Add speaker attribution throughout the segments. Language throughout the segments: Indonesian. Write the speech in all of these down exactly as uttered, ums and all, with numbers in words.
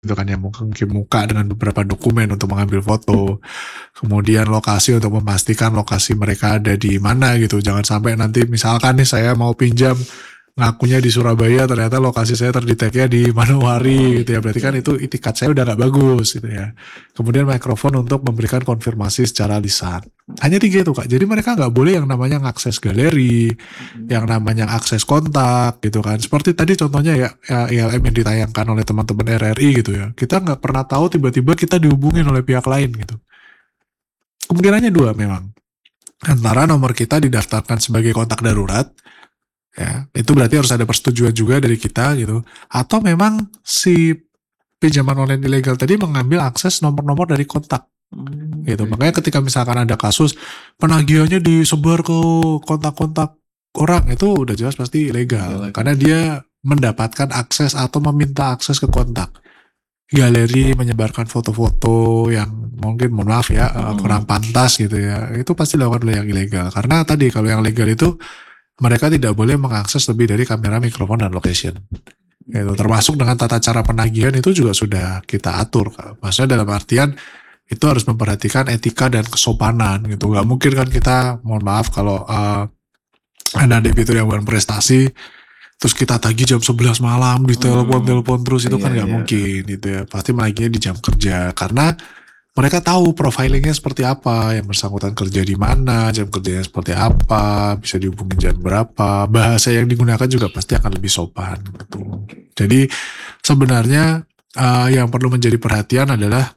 Speaker 1: itu kan, yang mungkin muka dengan beberapa dokumen untuk mengambil foto, kemudian lokasi untuk memastikan lokasi mereka ada di mana gitu. Jangan sampai nanti misalkan nih saya mau pinjam ngakunya di Surabaya, ternyata lokasi saya terdeteknya di Manowari gitu ya, berarti kan itu itikat saya udah gak bagus gitu ya. Kemudian mikrofon untuk memberikan konfirmasi secara lisan. Hanya tiga itu Kak, jadi mereka gak boleh yang namanya ngakses galeri, yang namanya akses kontak gitu kan. Seperti tadi contohnya ya, I L M yang ditayangkan oleh teman-teman R R I gitu ya, kita gak pernah tahu tiba-tiba kita dihubungin oleh pihak lain gitu. Kemungkinannya dua memang, antara nomor kita didaftarkan sebagai kontak darurat, ya, itu berarti harus ada persetujuan juga dari kita gitu. Atau memang si pinjaman online ilegal tadi mengambil akses nomor-nomor dari kontak. Hmm, gitu. Okay. Makanya ketika misalkan ada kasus penagihannya disebar ke kontak-kontak orang, itu udah jelas pasti ilegal. Okay. Karena dia mendapatkan akses atau meminta akses ke kontak. Galeri menyebarkan foto-foto yang mungkin mohon maaf ya hmm. kurang pantas gitu ya. Itu pasti dilakukan oleh yang ilegal. Karena tadi kalau yang legal itu mereka tidak boleh mengakses lebih dari kamera, mikrofon, dan location. Gitu. Termasuk dengan tata cara penagihan itu juga sudah kita atur. Maksudnya dalam artian itu harus memperhatikan etika dan kesopanan gitu. Gak mungkin kan kita, mohon maaf kalau uh, ada debitur yang berprestasi, terus kita tagih jam sebelas malam di telepon-telepon terus, itu iya, kan gak iya. mungkin gitu ya. Pasti menagihnya di jam kerja, karena mereka tahu profilingnya seperti apa, yang bersangkutan kerja di mana, jam kerjanya seperti apa, bisa dihubungi jam berapa, bahasa yang digunakan juga pasti akan lebih sopan gitu. Jadi sebenarnya uh, yang perlu menjadi perhatian adalah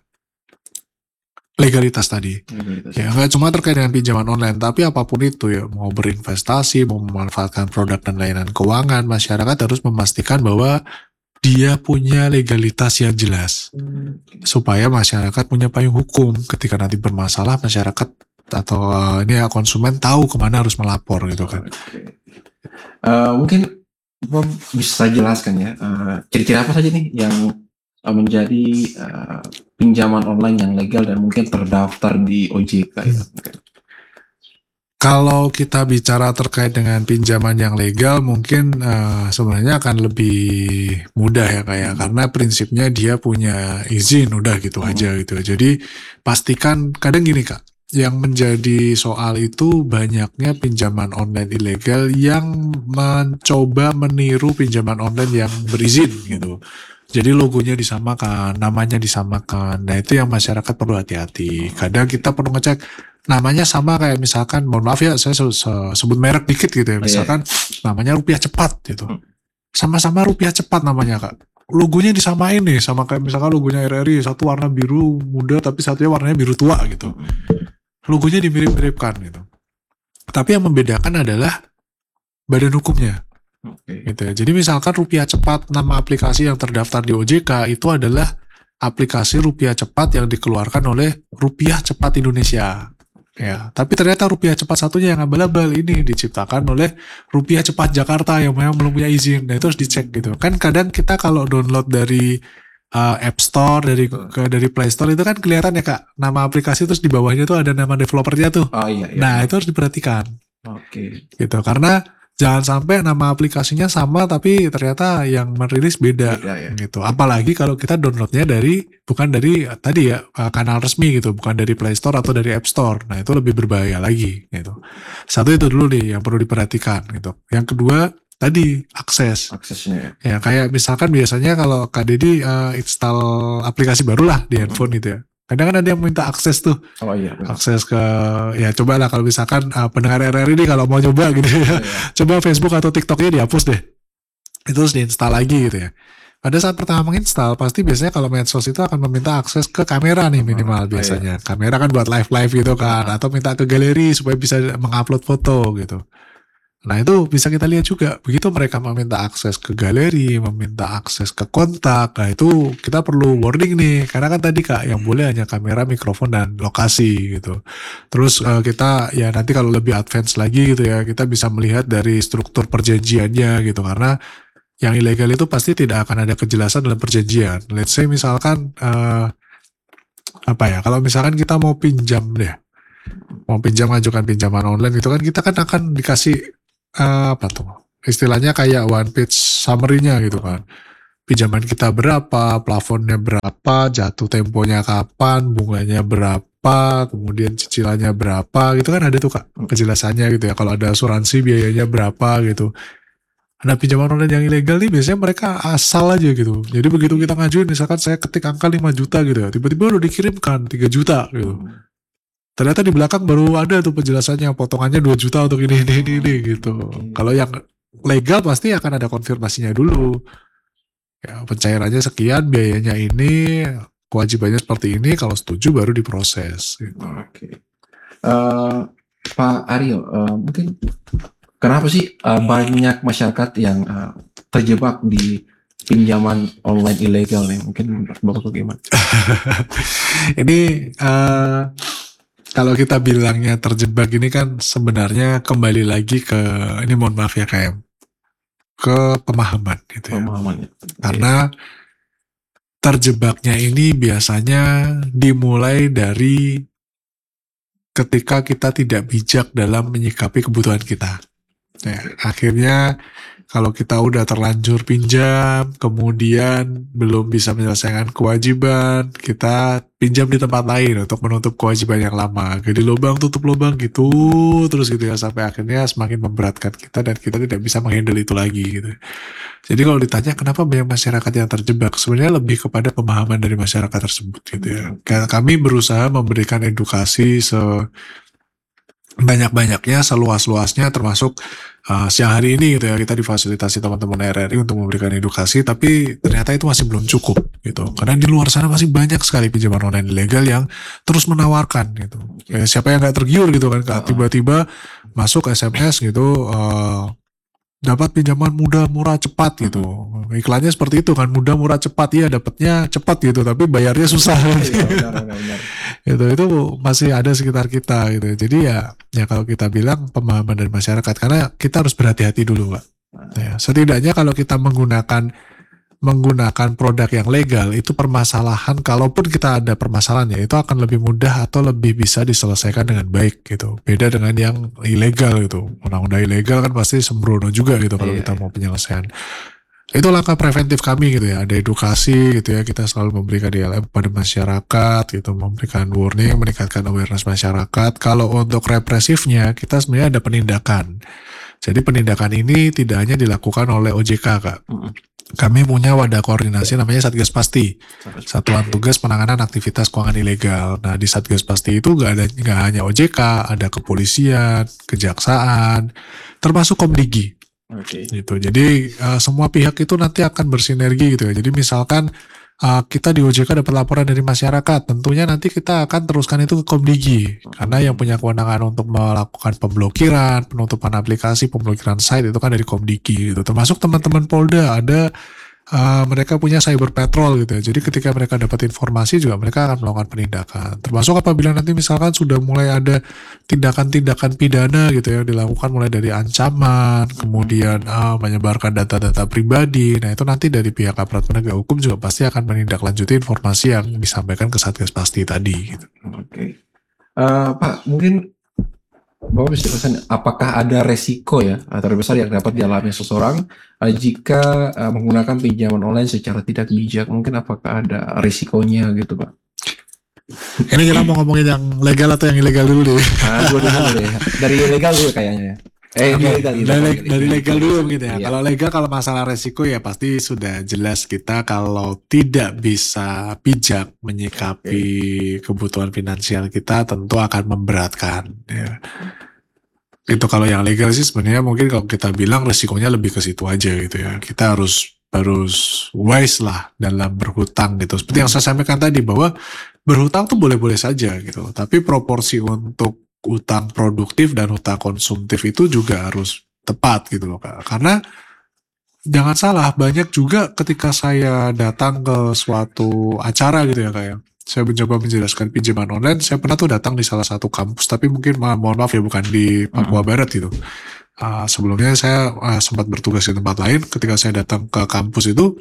Speaker 1: legalitas tadi. Legalitas. Ya nggak cuma terkait dengan pinjaman online, tapi apapun itu ya, mau berinvestasi, mau memanfaatkan produk dan layanan keuangan, masyarakat harus memastikan bahwa dia punya legalitas yang jelas, supaya masyarakat punya payung hukum ketika nanti bermasalah, masyarakat atau uh, ini ya konsumen tahu kemana harus melapor gitu kan.
Speaker 2: Okay. Uh, mungkin bisa jelaskan ya uh, ciri-ciri apa saja nih yang uh, menjadi uh, pinjaman online yang legal dan mungkin terdaftar di O J K ya. Okay.
Speaker 1: Kalau kita bicara terkait dengan pinjaman yang legal, mungkin uh, sebenarnya akan lebih mudah ya kayak, hmm. karena prinsipnya dia punya izin udah gitu hmm. aja gitu. Jadi pastikan, kadang gini Kak, yang menjadi soal itu banyaknya pinjaman online ilegal yang mencoba meniru pinjaman online yang berizin gitu. Jadi logonya disamakan, namanya disamakan. Nah itu yang masyarakat perlu hati-hati. Kadang kita perlu ngecek namanya sama, kayak misalkan, mohon maaf ya saya sebut merek dikit gitu ya, misalkan oh, iya. namanya Rupiah Cepat gitu, sama-sama Rupiah Cepat namanya Kak, logonya disamain nih sama kayak misalkan logonya R R I, satu warna biru muda tapi satunya warnanya biru tua gitu, logonya dimirip-miripkan gitu, tapi yang membedakan adalah badan hukumnya. Okay. Gitu ya. Jadi misalkan Rupiah Cepat, nama aplikasi yang terdaftar di O J K itu adalah aplikasi Rupiah Cepat yang dikeluarkan oleh Rupiah Cepat Indonesia. Ya, tapi ternyata Rupiah Cepat satunya yang abal-abal ini diciptakan oleh Rupiah Cepat Jakarta yang memang belum punya izin. Nah itu harus dicek gitu. Kan kadang kita kalau download dari uh, App Store, dari ke, dari Play Store itu kan kelihatan ya Kak, nama aplikasi terus di bawahnya tuh ada nama developernya tuh.
Speaker 2: Oh iya. iya
Speaker 1: nah
Speaker 2: iya.
Speaker 1: itu harus diperhatikan.
Speaker 2: Oke. Okay.
Speaker 1: Gitu, karena jangan sampai nama aplikasinya sama tapi ternyata yang merilis beda, beda ya. Gitu. Apalagi kalau kita downloadnya dari bukan dari tadi ya kanal resmi gitu, bukan dari Play Store atau dari App Store. Nah itu lebih berbahaya lagi gitu. Satu itu dulu nih yang perlu diperhatikan gitu. Yang kedua tadi akses.
Speaker 2: Aksesnya.
Speaker 1: Ya kayak misalkan biasanya kalau Kak Deddy uh, install aplikasi baru lah di handphone gitu ya. Kadang kan ada yang minta akses tuh,
Speaker 2: oh, iya,
Speaker 1: akses ke, ya coba lah kalau misalkan uh, pendengar R R I ini kalau mau coba gitu ya, oh, iya. coba Facebook atau TikToknya dihapus deh, itu terus diinstal lagi gitu ya. Pada saat pertama menginstal, pasti biasanya kalau medsos itu akan meminta akses ke kamera nih minimal oh, biasanya, iya. kamera kan buat live-live gitu kan, atau minta ke galeri supaya bisa mengupload foto gitu. Nah itu bisa kita lihat juga, begitu mereka meminta akses ke galeri, meminta akses ke kontak, nah itu kita perlu warning nih, karena kan tadi Kak yang boleh hanya kamera, mikrofon, dan lokasi gitu. Terus uh, kita ya nanti kalau lebih advance lagi gitu ya, kita bisa melihat dari struktur perjanjiannya gitu, karena yang ilegal itu pasti tidak akan ada kejelasan dalam perjanjian. Let's say misalkan uh, apa ya, kalau misalkan kita mau pinjam deh, mau pinjam ngajukan pinjaman online itu kan kita kan akan dikasih Uh, apa tuh istilahnya kayak one page summary-nya gitu kan, pinjaman kita berapa, plafonnya berapa, jatuh temponya kapan, bunganya berapa, kemudian cicilannya berapa, gitu kan ada tuh Kak kejelasannya gitu ya. Kalau ada asuransi biayanya berapa gitu. Nah pinjaman online yang ilegal nih biasanya mereka asal aja gitu. Jadi begitu kita ngajuin, misalkan saya ketik angka lima juta gitu ya, tiba-tiba udah dikirimkan tiga juta gitu. Ternyata di belakang baru ada tuh penjelasannya, potongannya dua juta untuk ini, ini, ini, ini gitu. Kalau yang legal pasti akan ada konfirmasinya dulu. Ya, pencairannya sekian, biayanya ini, kewajibannya seperti ini, kalau setuju baru diproses. Gitu.
Speaker 2: Oke. Uh, Pak Aryo, uh, mungkin kenapa sih uh, banyak masyarakat yang uh, terjebak di pinjaman online ilegal nih? Mungkin menurut Bapak bagaimana?
Speaker 1: Ini uh, kalau kita bilangnya terjebak ini kan sebenarnya kembali lagi ke, ini mohon maaf ya K M, ke pemahaman gitu ya.
Speaker 2: Pemahaman ya.
Speaker 1: Karena terjebaknya ini biasanya dimulai dari ketika kita tidak bijak dalam menyikapi kebutuhan kita. Ya, akhirnya kalau kita udah terlanjur pinjam, kemudian belum bisa menyelesaikan kewajiban, kita pinjam di tempat lain untuk menutup kewajiban yang lama. Jadi lubang tutup lubang gitu, terus gitu ya, sampai akhirnya semakin memberatkan kita dan kita tidak bisa menghandle itu lagi gitu. Jadi kalau ditanya kenapa banyak masyarakat yang terjebak, sebenarnya lebih kepada pemahaman dari masyarakat tersebut gitu ya. Karena kami berusaha memberikan edukasi se banyak-banyaknya, seluas-luasnya, termasuk uh, siang hari ini gitu ya, kita difasilitasi teman-teman R R I untuk memberikan edukasi, tapi ternyata itu masih belum cukup gitu, karena di luar sana masih banyak sekali pinjaman online ilegal yang terus menawarkan gitu. Kayak siapa yang nggak tergiur gitu kan, Kak, tiba-tiba masuk S M S gitu, uh, dapat pinjaman mudah, murah, cepat gitu. Iklannya seperti itu kan, mudah, murah, cepat, iya dapatnya cepat gitu, tapi bayarnya susah.
Speaker 2: Iya, benar, benar.
Speaker 1: Itu itu masih ada sekitar kita gitu. Jadi ya ya kalau kita bilang pemahaman dari masyarakat, karena kita harus berhati-hati dulu, Pak. Ya, setidaknya kalau kita menggunakan menggunakan produk yang legal, itu permasalahan, kalaupun kita ada permasalahan ya itu akan lebih mudah atau lebih bisa diselesaikan dengan baik gitu. Beda dengan yang ilegal gitu. Undang-undang ilegal kan pasti sembrono juga gitu kalau
Speaker 2: Iya,
Speaker 1: kita
Speaker 2: iya.
Speaker 1: mau penyelesaian. Itu langkah preventif kami gitu ya, ada edukasi gitu ya, kita selalu memberikan D L M pada masyarakat gitu, memberikan warning, meningkatkan awareness masyarakat. Kalau untuk represifnya, kita sebenarnya ada penindakan. Jadi penindakan ini tidak hanya dilakukan oleh O J K, Kak. Kami punya wadah koordinasi namanya Satgas Pasti, Satuan Tugas Penanganan Aktivitas Keuangan Ilegal. Nah di Satgas Pasti itu nggak ada nggak hanya O J K, ada kepolisian, kejaksaan, termasuk Komdigi.
Speaker 2: Oke.
Speaker 1: Gitu. Jadi uh, semua pihak itu nanti akan bersinergi gitu ya. Jadi misalkan uh, kita di O J K dapat laporan dari masyarakat, tentunya nanti kita akan teruskan itu ke Komdigi, karena yang punya kewenangan untuk melakukan pemblokiran, penutupan aplikasi, pemblokiran site itu kan dari Komdigi gitu. Termasuk teman-teman Polda ada uh, mereka punya cyber patrol gitu ya. Jadi ketika mereka dapat informasi juga mereka akan melakukan penindakan. Termasuk apabila nanti misalkan sudah mulai ada tindakan-tindakan pidana gitu ya dilakukan, mulai dari ancaman, kemudian uh, menyebarkan data-data pribadi. Nah itu nanti dari pihak aparat penegak hukum juga pasti akan menindaklanjuti informasi yang disampaikan ke Satgas Pasti tadi. Gitu.
Speaker 2: Oke. Uh, Pak, mungkin Bapak bisa pesan, apakah ada resiko ya terbesar yang dapat dialami seseorang uh, jika uh, menggunakan pinjaman online secara tidak bijak? Mungkin apakah ada resikonya gitu, Pak?
Speaker 1: Ini kita mau ngomongin yang legal atau yang ilegal dulu deh.
Speaker 2: Ah, dua dulu deh. Dari ilegal dulu kayaknya. Eh,
Speaker 1: Oke,
Speaker 2: ilegal, ilegal,
Speaker 1: dari,
Speaker 2: ilegal.
Speaker 1: dari legal dulu gitu ya.
Speaker 2: Iya.
Speaker 1: Kalau legal, kalau masalah resiko ya pasti sudah jelas, kita kalau tidak bisa bijak menyikapi kebutuhan finansial kita tentu akan memberatkan. Ya. Itu kalau yang legal sih sebenarnya mungkin kalau kita bilang resikonya lebih ke situ aja gitu ya. Kita harus harus wise lah dalam berhutang gitu. Seperti yang saya sampaikan tadi bahwa berhutang tuh boleh-boleh saja gitu. Tapi proporsi untuk hutang produktif dan hutang konsumtif itu juga harus tepat gitu loh Kak. Karena jangan salah, banyak juga ketika saya datang ke suatu acara gitu ya Kak ya, saya mencoba menjelaskan pinjaman online, saya pernah tuh datang di salah satu kampus, tapi mungkin ma mohon maaf ya bukan di Papua
Speaker 2: Hmm.
Speaker 1: Barat gitu. Uh, sebelumnya saya uh, sempat bertugas di tempat lain. Ketika saya datang ke kampus itu,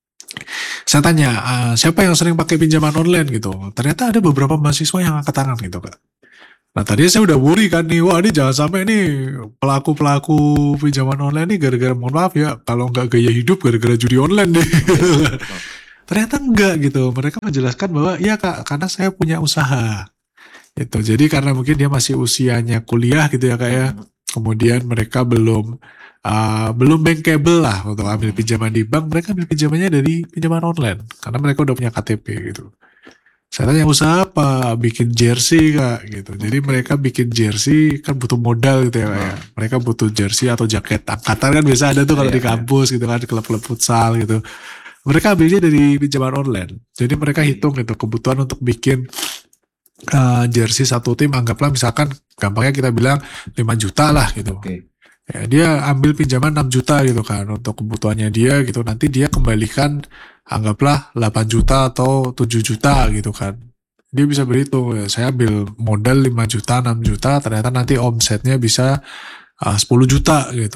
Speaker 1: saya tanya, uh, siapa yang sering pakai pinjaman online gitu. Ternyata ada beberapa mahasiswa yang angkat tangan gitu Kak. Nah tadinya saya udah worry kan nih, wah ini jangan sampai nih pelaku-pelaku pinjaman online nih gara-gara, mohon maaf ya, kalau nggak gaya hidup gara-gara judi online nih. Ternyata enggak gitu, mereka menjelaskan bahwa iya kak, karena saya punya usaha. Gitu. Jadi karena mungkin dia masih usianya kuliah gitu ya kak ya, kemudian mereka belum uh, belum bankable lah untuk ambil pinjaman di bank, mereka ambil pinjamannya dari pinjaman online karena mereka udah punya K T P gitu. Saya tanya usaha apa, bikin jersey kak gitu. Jadi mereka bikin jersey kan butuh modal gitu ya kak ya. Mereka butuh jersey atau jaket angkatan kan biasa ada tuh kalau
Speaker 2: Iya,
Speaker 1: di kampus gitu kan, di klub-klub futsal gitu. Mereka ambilnya dari pinjaman online. Jadi mereka hitung gitu kebutuhan untuk bikin uh, jersey satu tim, anggaplah misalkan gampangnya kita bilang lima juta lah gitu.
Speaker 2: Oke.
Speaker 1: Ya, dia ambil pinjaman enam juta gitu kan untuk kebutuhannya dia gitu. Nanti dia kembalikan anggaplah delapan juta atau tujuh juta gitu kan. Dia bisa berhitung, ya, saya ambil modal lima juta, enam juta, ternyata nanti omsetnya bisa uh, sepuluh juta gitu.